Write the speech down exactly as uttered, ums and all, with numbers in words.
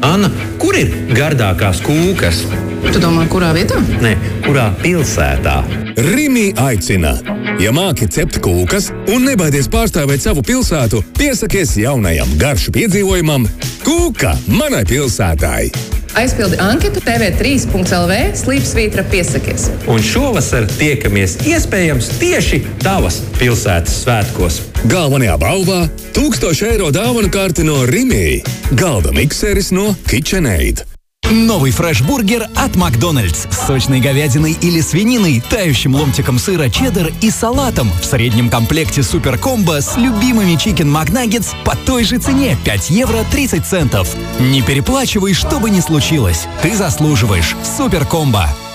Anna, kur ir gardākās kūkas? Tu domā, kurā vietā? Nē, kurā pilsētā? Rimi aicina. Ja māki cept kūkas un nebaidies pārstāvēt savu pilsētu, piesakies jaunajam garšu piedzīvojumam Kūka manai pilsētai. Aizpildi anketu te ve trīs punkts el ve slīpsvītra piesakies. Un šovasar tiekamies iespējams tieši tavas pilsētas svētkos. Galvenajā balvā tūkstoš eiro dāvanu karti no Rimi. Galda mikseris no KitchenAid. Новый фреш-бургер от Макдональдс с сочной говядиной или свининой, тающим ломтиком сыра чеддер и салатом в среднем комплекте супер-комбо с любимыми чикен макнаггетс по той же цене пять евро тридцать центов. Не переплачивай, что бы ни случилось. Ты заслуживаешь. Супер-комбо.